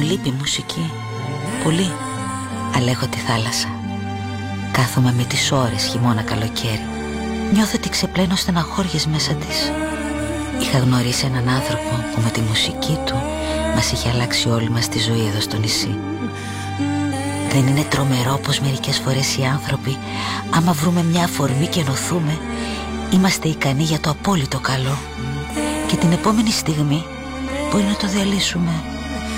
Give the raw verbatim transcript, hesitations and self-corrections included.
λείπει η μουσική. Πολύ. Αλλά έχω τη θάλασσα. Κάθομαι με τις ώρες χειμώνα καλοκαίρι. Νιώθω ότι ξεπλένω στεναχώριες μέσα της. Είχα γνωρίσει έναν άνθρωπο που με τη μουσική του μας είχε αλλάξει όλη μας τη ζωή εδώ στο νησί. Δεν είναι τρομερό πως μερικές φορές οι άνθρωποι, άμα βρούμε μια αφορμή και ενωθούμε, είμαστε ικανοί για το απόλυτο καλό και την επόμενη στιγμή μπορεί να το διαλύσουμε?